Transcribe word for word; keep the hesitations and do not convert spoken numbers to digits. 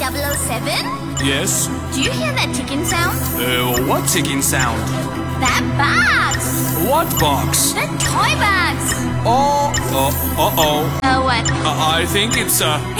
double oh seven? Yes? Do you hear that ticking sound? Uh, what ticking sound? That box! What box? The toy box! Oh, uh, uh-oh. Oh, what? I I think it's, uh...